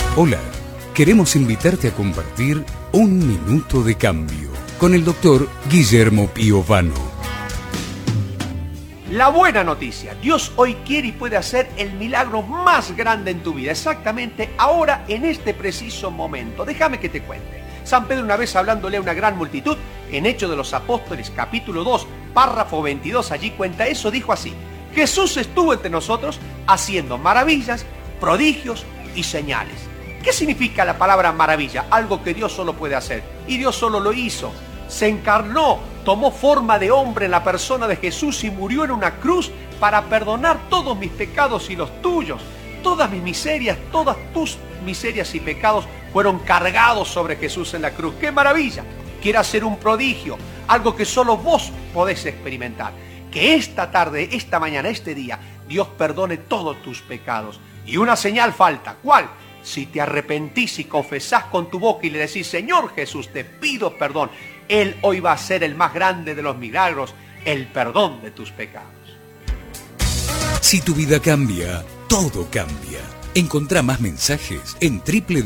Hola, queremos invitarte a compartir Un Minuto de Cambio con el doctor Guillermo Piovano. La buena noticia, Dios hoy quiere y puede hacer el milagro más grande en tu vida, exactamente ahora, en este preciso momento. Déjame que te cuente. San Pedro, una vez hablándole a una gran multitud, en Hechos de los Apóstoles, capítulo 2, párrafo 22, allí cuenta eso, dijo así: Jesús estuvo entre nosotros haciendo maravillas, prodigios y señales. ¿Qué significa la palabra maravilla? Algo que Dios solo puede hacer, y Dios solo lo hizo. Se encarnó, tomó forma de hombre en la persona de Jesús y murió en una cruz para perdonar todos mis pecados y los tuyos. Todas mis miserias, todas tus miserias y pecados fueron cargados sobre Jesús en la cruz. ¡Qué maravilla! Quiere hacer un prodigio, algo que solo vos podés experimentar. Que esta tarde, esta mañana, este día, Dios perdone todos tus pecados. Y una señal falta, ¿cuál? Si te arrepentís y confesás con tu boca y le decís: Señor Jesús, te pido perdón, Él hoy va a ser el más grande de los milagros, el perdón de tus pecados. Si tu vida cambia, todo cambia. Encontrá más mensajes en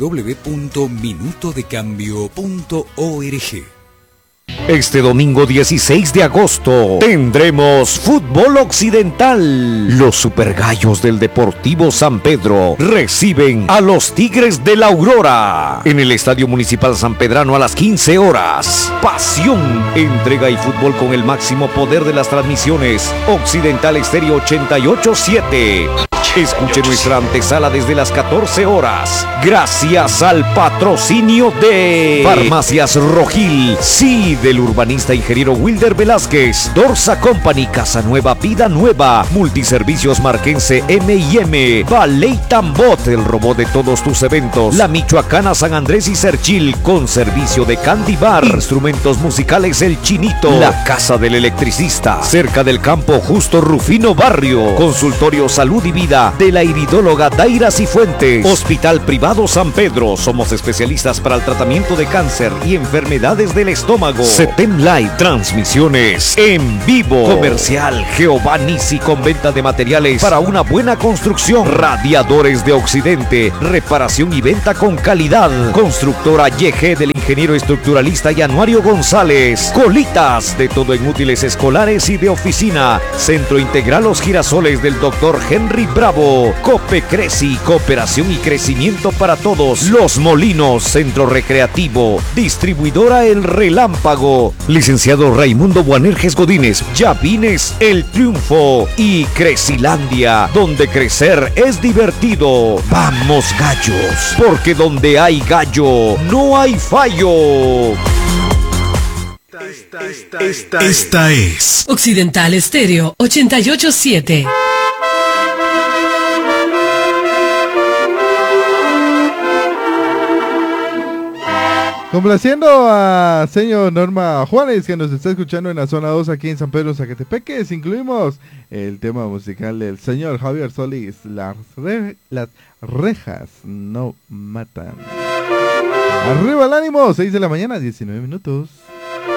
www.minutodecambio.org. Este domingo 16 de agosto tendremos fútbol occidental. Los supergallos del Deportivo San Pedro reciben a los Tigres de la Aurora en el Estadio Municipal Sanpedrano a las 15 horas. Pasión, entrega y fútbol con el máximo poder de las transmisiones. Occidental Estéreo 88.7. Escuche nuestra antesala desde las 14 horas. Gracias al patrocinio de Farmacias Rogil, sí, del urbanista ingeniero Wilder Velázquez, Dorsa Company, Casa Nueva, Vida Nueva, Multiservicios Marquense M&M, Ballet Tambot, el robot de todos tus eventos, La Michoacana San Andrés y Serchil, con servicio de Candy Bar, instrumentos musicales El Chinito, La Casa del Electricista, cerca del campo Justo Rufino Barrio, Consultorio Salud y Vida de la iridóloga Daira Cifuentes, Hospital Privado San Pedro, somos especialistas para el tratamiento de cáncer y enfermedades del estómago. Setem Live, transmisiones en vivo, comercial Jehová Nisi con venta de materiales para una buena construcción, Radiadores de Occidente, reparación y venta con calidad, Constructora YG del ingeniero estructuralista Yanuario González, Colitas, de todo en útiles escolares y de oficina, Centro Integral Los Girasoles del Dr. Henry Bravo, Cope Creci, cooperación y crecimiento para todos, Los Molinos, Centro Recreativo, Distribuidora El Relámpago, Licenciado Raimundo Buanerges Godínez, Llavines El Triunfo y Crecilandia, donde crecer es divertido. Vamos gallos, porque donde hay gallo, no hay fallo. Esta es Occidental Estéreo 88.7. Complaciendo a señor Norma Juárez, que nos está escuchando en la zona 2 aquí en San Pedro Zacatepeques. Incluimos el tema musical del señor Javier Solís, las rejas no matan. Arriba el ánimo, 6 de la mañana, 19 minutos.